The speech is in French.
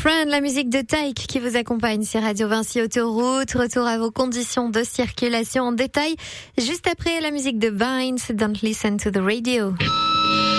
Friend, la musique de Taïk qui vous accompagne sur Radio Vinci Autoroute. Retour à vos conditions de circulation en détail. Juste après la musique de Vines, Don't Listen to the Radio.